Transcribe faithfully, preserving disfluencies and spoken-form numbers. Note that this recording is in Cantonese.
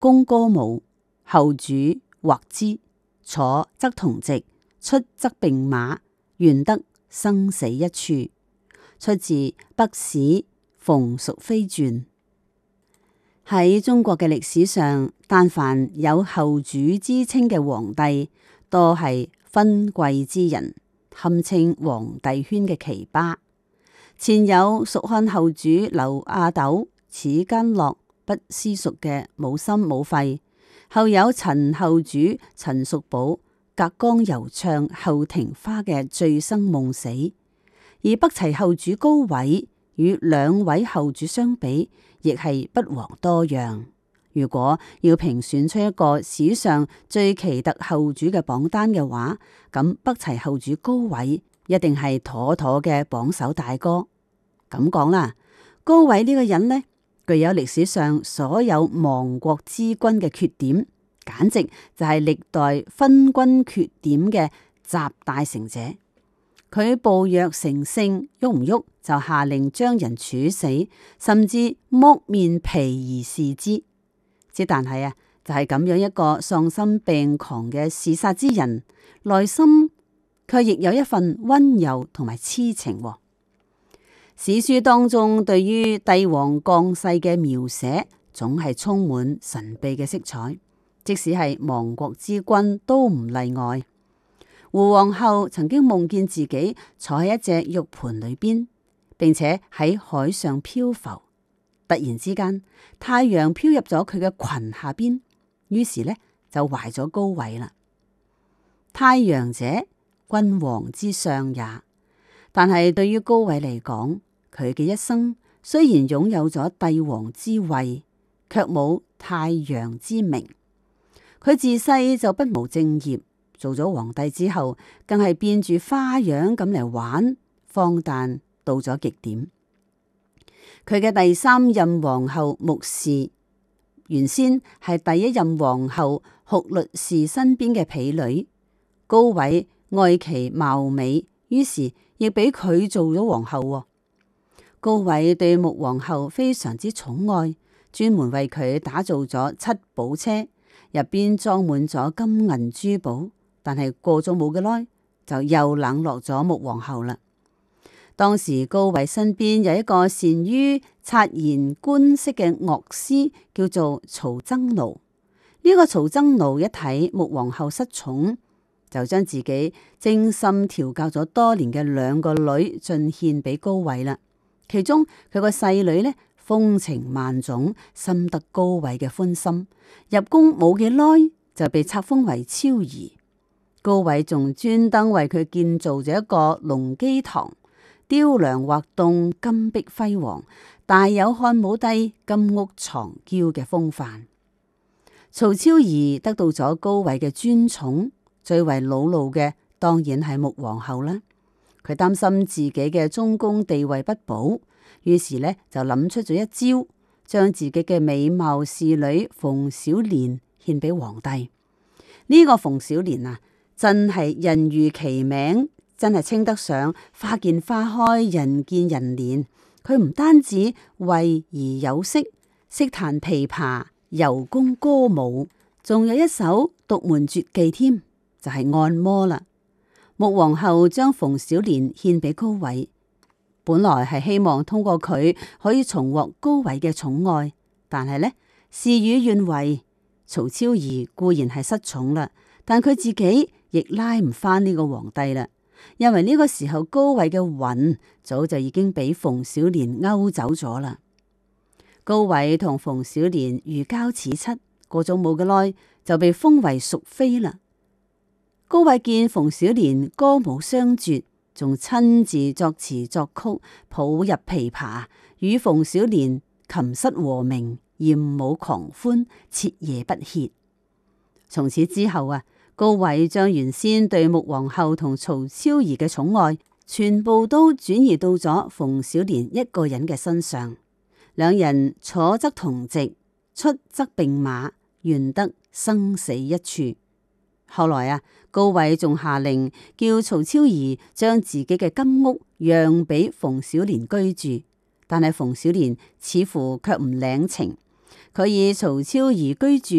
弓歌舞，後主或之，坐則同席，出則並馬，願得生死一處。出自北史馮淑妃傳。喺中國嘅歷史上，但凡有後主之稱嘅皇帝，多係勳貴之人，堪稱皇帝圈嘅奇葩。前有蜀漢後主劉阿斗，恃奸樂，不思蜀嘅冇心冇肺；後有陳後主陳叔寶，隔江猶唱後庭花嘅醉生夢死。而北齊後主高緯與兩位後主相比，亦係不遑多讓。如果要評選出一個史上最奇特後主嘅榜單嘅話，咁北齊後主高緯一定係妥妥嘅榜首大哥。咁講啦，高緯呢個人呢，具有歷史上所有亡國之君嘅缺點，簡直就係歷代昏君缺點嘅集大成者。佢暴虐成性，喐唔喐就下令將人處死，甚至剝面皮而視之。之但係啊，就係咁樣一個喪心病狂嘅嗜殺之人，內心卻亦有一份溫柔同埋癡情。史書當中對於帝王降世嘅描寫，總係充滿神秘嘅色彩，即使係亡國之君都唔例外。胡皇后曾經夢見自己坐喺一隻玉盤裏邊，並且喺海上漂浮。突然之間，太陽飄入咗佢嘅裙下邊，於是呢就懷咗高緯啦。太陽者，君王之相也。但係對於高緯嚟講，佢嘅一生雖然擁有咗帝王之位，卻冇太陽之名。佢自細就不務正業。做咗皇帝之後，更係變住花樣咁嚟玩，荒誕到咗極點。佢嘅第三任皇后穆氏，原先係第一任皇后斛律氏身邊嘅婢女。高緯愛其貌美，於是亦俾佢做咗皇后。高緯對穆皇后非常之寵愛，專門為佢打造咗七寶車，入邊裝滿咗金銀珠寶。但係過咗冇幾耐，就又冷落咗穆皇后啦。當時高緯身邊有一個善於察言觀色嘅樂師，叫做曹增奴。呢、這個曹增奴一睇穆皇后失寵，就將自己精心調教咗多年嘅兩個女進獻俾高緯啦。其中佢個細女呢，風情萬種，深得高緯嘅歡心。入宮冇幾耐，就被冊封為超儀。高緯仲專登為佢建造咗一個隆基堂，雕梁畫棟，金碧輝煌，大有漢武帝金屋藏嬌嘅風範。曹超儀得到咗高緯嘅尊寵，最為惱怒嘅當然係穆皇后啦。佢擔心自己嘅中宮地位不保，於是呢就諗出咗一招，將自己嘅美貌侍女馮小蓮獻俾皇帝。呢、這個馮小蓮啊，真係人如其名，真係稱得上花見花開，人見人憐。佢唔單止慧而有識，識彈琵琶、柔功歌舞，仲有一手獨門絕技添，就係、是、按摩啦。穆皇后將馮小蓮獻俾高緯，本來係希望通過佢可以重獲高緯嘅寵愛，但係呢，事與願違，曹超儀固然係失寵啦，但佢自己亦拉唔翻呢個皇帝啦，因為呢個時候高緯嘅魂早就已經俾馮小蓮勾走咗啦。高緯同馮小蓮如膠似漆，過咗冇幾耐就被封為淑妃啦。高緯見馮小蓮歌舞雙絕，仲親自作詞作曲，譜入琵琶，與馮小蓮琴瑟和鳴，艷舞狂歡，徹夜不歇。從此之後啊，高緯將原先對穆皇后同曹超儀嘅寵愛，全部都轉移到咗馮小蓮一個人嘅身上。兩人坐則同席，出則並馬，願得生死一處。後來啊，高緯仲下令叫曹超儀將自己嘅金屋讓俾馮小蓮居住，但係馮小蓮似乎卻唔領情，佢以曹超儀居住